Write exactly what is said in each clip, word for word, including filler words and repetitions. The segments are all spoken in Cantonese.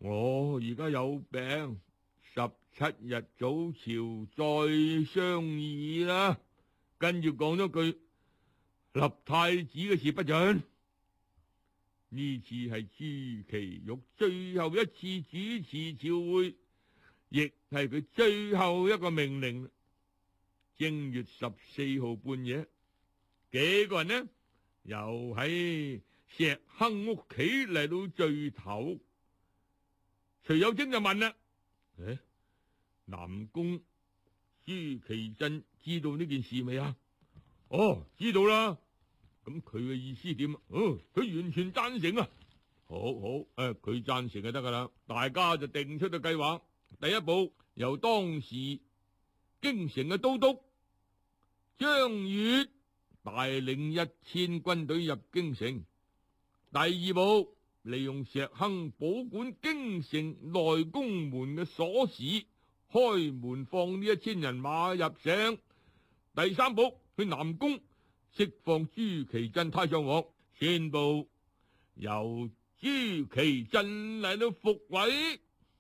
我而家有病，十七日早朝再商議啦。跟住講咗句立太子嘅事不准。呢次係朱祁鈺最後一次主持朝會，亦係佢最後一個命令。正月十四號半夜，幾個人呢又喺石亨屋企嚟到聚頭。徐有貞就問啦：誒，南宮朱祁鎮知道呢件事未啊？哦，知道啦。咁佢嘅意思點啊？哦，佢完全贊成啊！好好，誒，佢贊成就得噶啦。大家就定出個計劃。第一步，由當時京城嘅都督張悦帶領一千軍隊入京城。第二步，利用石亨保管京城內宮門嘅鎖匙，開門放呢一千人馬入城。第三步，去南宮釋放朱祁鎮太上皇，宣布由朱祁鎮嚟到復位。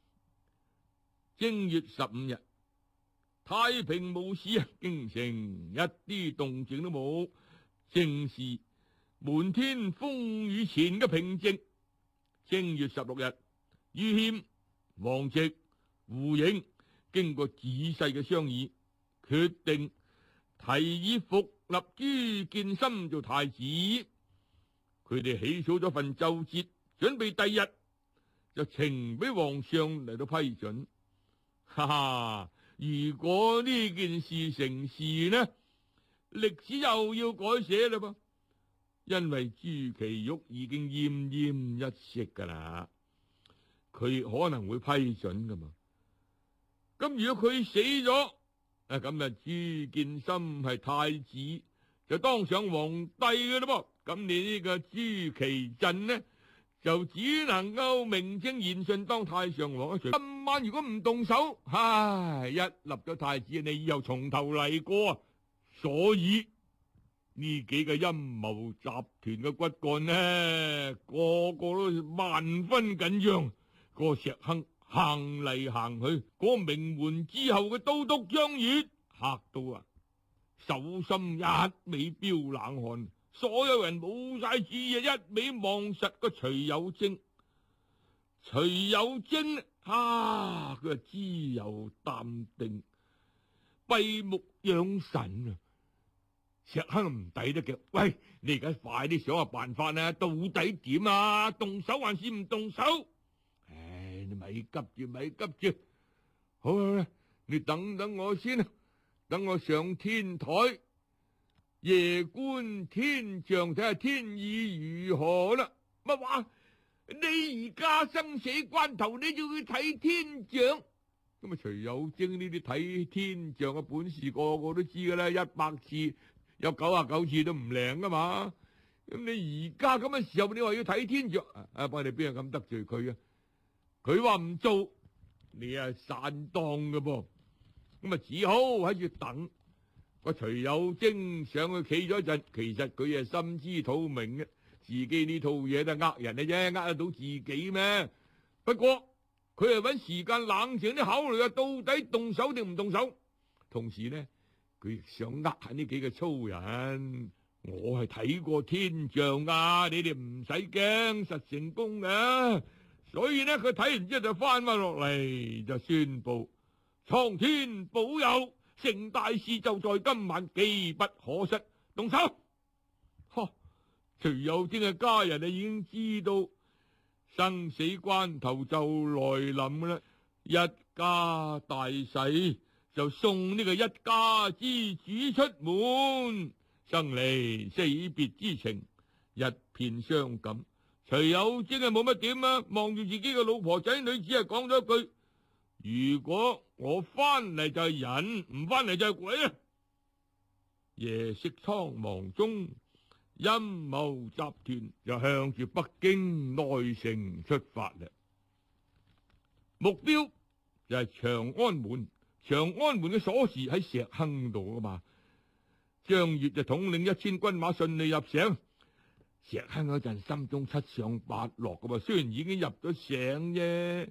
正月十五日，太平無事啊，京城一啲動靜都冇，正是滿天風雨前嘅平靜。正月十六日，于謙、王直、胡盈經過仔細嘅商議，決定提議復立朱見深做太子。佢哋起草咗份奏折，準備第二日就呈俾皇上嚟到批准。哈哈，如果呢件事成事呢，歷史又要改寫啦噃，因為朱祁鈺已經奄奄一息噶啦，佢可能會批准噶嘛。咁如果佢死咗，啊咁啊朱見深係太子就當上皇帝嘅啦噃，咁你呢個朱祁鎮呢就只能夠名正言順當太上皇。今晚如果唔動手，唉，一立咗太子，你以後從頭嚟過。所以呢幾個陰謀集團嘅骨幹呢，個個都萬分緊張。個石亨行嚟行去，個名門之後嘅都督張悦嚇到啊，手心一味飆冷汗。所有人冇晒注意，一味望實個徐有貞。徐有貞啊，佢係知有淡定，閉目養神啊。石亨唔抵得嘅，喂，你而家快啲想下辦法啊！到底點啊？動手還是唔動手？唉，你咪急住，咪急住。好啦，你等等我先啊，等我上天台夜觀天象，睇下天意如何啦。乜話？你而家生死關頭，你就要睇天象？咁啊，徐有貞呢啲睇天象嘅本事，個個都知噶啦，一百次有九啊九次都唔靈噶嘛。咁你而家咁嘅時候，你話要睇天象，啊，我哋邊有咁得罪佢啊？佢話唔做，你係散當噶噃。咁啊，只好喺度等。個徐有貞上去企咗一陣，其實佢係心知肚明嘅，自己呢套嘢都係呃人嘅啫，呃得到自己咩？不過佢係搵時間冷靜啲考慮下，到底動手定唔動手。同時呢，佢亦想呃下呢幾個粗人，我係睇過天象噶，你哋唔使驚，實成功嘅。所以呢，佢睇完之後就翻翻落嚟，就宣布蒼天保佑，成大事就在今晚，機不可失，動手。呵，徐有貞嘅家人啊，已經知道生死關頭就來臨啦，一家大細就送呢個一家之主出門，生離死別之情一片傷感。徐有貞係冇乜點啊，望住自己嘅老婆仔女，只係講咗一句：如果我翻嚟就係人，唔翻嚟就係鬼啊！夜色蒼茫中，陰謀集團就向住北京內城出發啦。目標就係長安門，長安門嘅鎖匙喺石亨度啊嘛。張悦就統領一千軍馬順利入城。石亨嗰陣心中七上八落噶嘛，雖然已經入咗城啫，